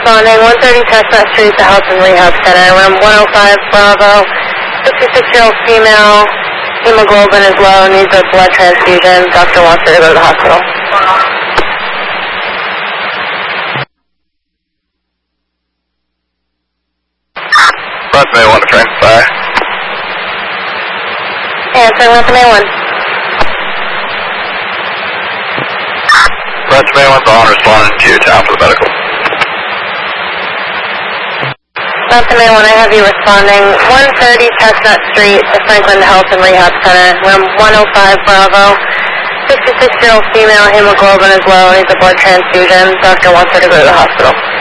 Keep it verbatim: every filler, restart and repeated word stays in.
responding, one thirty Chestnut Street, the Health and Rehab Center, room one oh five Bravo, fifty-six-year-old female, hemoglobin is low, needs a blood transfusion. Doctor wants her to go to the hospital. Front May one to train, sorry. Answering Front May one. Front May one's on, responding to town for the medical. Front May one, I have you responding, one thirty Chestnut Street, the Franklin Health and Rehab Center, room one oh five Bravo, fifty-six-year-old female, hemoglobin is low, needs a blood transfusion. Doctor wants her to go to the hospital.